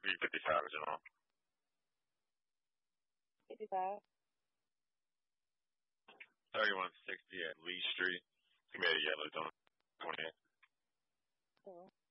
355 is it on? 55. 3160 at Lee Street. He made a yellow zone 28. So.